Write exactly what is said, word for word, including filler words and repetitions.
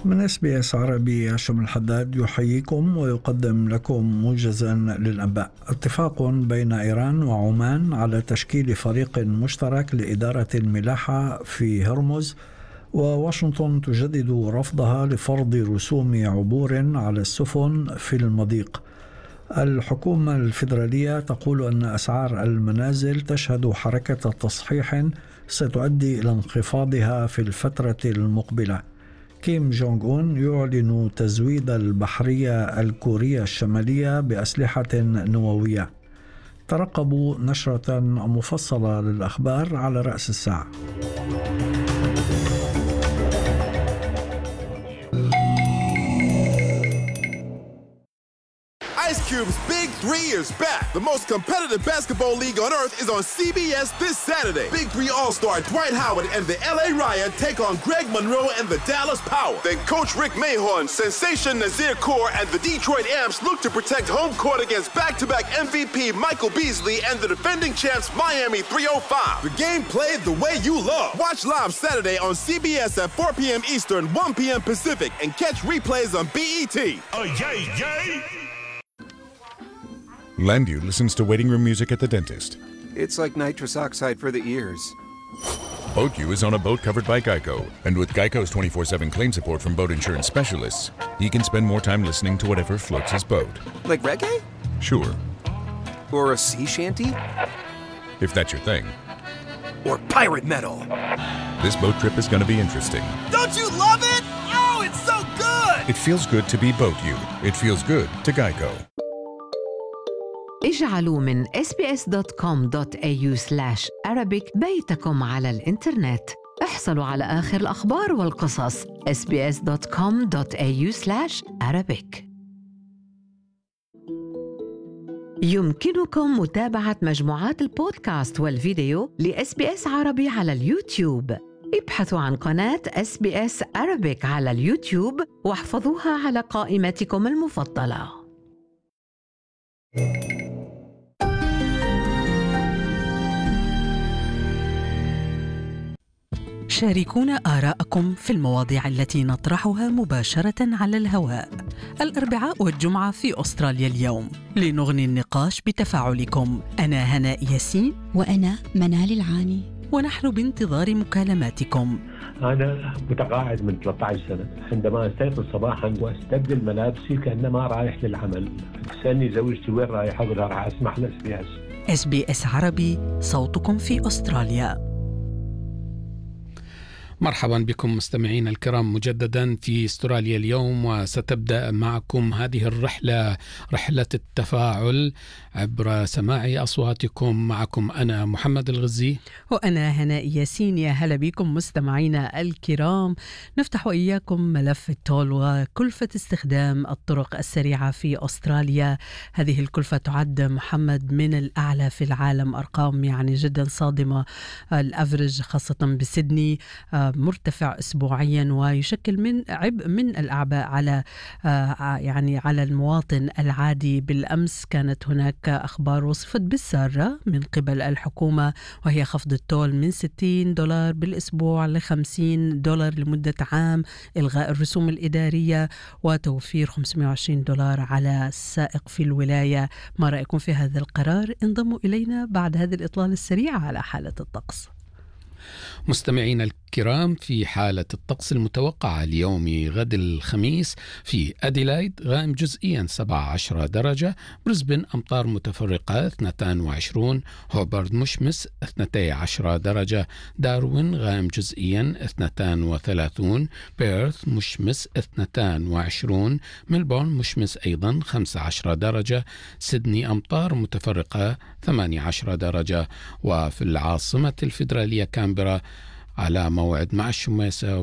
من إس بي إس عربي هاشم الحداد يحييكم ويقدم لكم موجزا للأنباء. اتفاق بين إيران وعمان على تشكيل فريق مشترك لإدارة الملاحة في هرمز، وواشنطن تجدد رفضها لفرض رسوم عبور على السفن في المضيق. الحكومة الفيدرالية تقول أن أسعار المنازل تشهد حركة تصحيح ستؤدي إلى انخفاضها في الفترة المقبلة. كيم جونغ أون يعلن تزويد البحرية الكورية الشمالية بأسلحة نووية. ترقبوا نشرة مفصلة للأخبار على رأس الساعة. Ice Cube's Big Three is back. The most competitive basketball league on earth is on C B S this Saturday. Big Three All-Star Dwight Howard and the L A Riot take on Greg Monroe and the Dallas Power. Then Coach Rick Mahorn, Sensation Nazir Kaur, and the Detroit Amps look to protect home court against back-to-back M V P Michael Beasley and the defending champs Miami three oh five. The game played the way you love. Watch live Saturday on C B S at four p.m. Eastern, one p.m. Pacific, and catch replays on B E T. Oh, yay, yay! Landu listens to waiting room music at the dentist. It's like nitrous oxide for the ears. BoatU is on a boat covered by Geico, and with Geico's twenty-four seven claim support from boat insurance specialists, he can spend more time listening to whatever floats his boat. Like reggae? Sure. Or a sea shanty? If that's your thing. Or pirate metal? This boat trip is going to be interesting. Don't you love it? Oh, it's so good! It feels good to be BoatU. It feels good to Geico. اجعلوا من إس بي إس دوت كوم دوت إيه يو سلاش أرابيك بيتكم على الإنترنت. احصلوا على آخر الأخبار والقصص. إس بي إس دوت كوم دوت إيه يو سلاش أرابيك. يمكنكم متابعة مجموعات البودكاست والفيديو لإس بي إس عربي على اليوتيوب. ابحثوا عن قناة إس بي إس أرابيك على اليوتيوب واحفظوها على قائمتكم المفضلة. شاركونا آراءكم في المواضيع التي نطرحها مباشرة على الهواء الأربعاء والجمعة في أستراليا اليوم لنغني النقاش بتفاعلكم. أنا هناء ياسين وأنا منال العاني، ونحن بانتظار مكالماتكم. أنا متقاعد من ثلاثة عشر سنة. عندما أستيقظ صباحا وأستبدل ملابسي كأنما رايح للعمل، تسألني زوجتي وين رايح؟ أقول لها راح أسمح لإس بي إس. إس بي إس عربي، صوتكم في أستراليا. مرحبا بكم مستمعين الكرام مجددا في استراليا اليوم، وستبدأ معكم هذه الرحلة، رحلة التفاعل عبر سماع أصواتكم. معكم أنا محمد الغزي وأنا هناء ياسين. يا هلا بكم مستمعينا الكرام. نفتح إياكم ملف التول وكلفة استخدام الطرق السريعة في أستراليا. هذه الكلفة تعد محمد من الأعلى في العالم، أرقام يعني جدا صادمة. الأفرج خاصة بسيدني مرتفع أسبوعيا، ويشكل من عبء من الأعباء على يعني على المواطن العادي. بالأمس كانت هناك أخبار وصفت بالسارة من قبل الحكومة، وهي خفض التول من ستين دولار بالأسبوع ل خمسين دولار لمدة عام، إلغاء الرسوم الإدارية، وتوفير خمسمائة وعشرين دولار على السائق في الولاية. ما رأيكم في هذا القرار؟ انضموا إلينا بعد هذه الإطلالة السريعة على حالة الطقس. مستمعينا الكرام، في حالة الطقس المتوقعة اليوم غد الخميس: في أديلايد غائم جزئيا سبعة عشر درجة، بريسبن أمطار متفرقة اثنين وعشرين، هوبارد مشمس اثنتي عشرة درجة، داروين غائم جزئيا اثنين وثلاثين، بيرث مشمس اثنين وعشرين، ملبورن مشمس أيضا خمسة عشر درجة، سيدني أمطار متفرقة ثمانية عشر درجة. وفي العاصمة الفيدرالية كامبرا على موعد مع الشماسة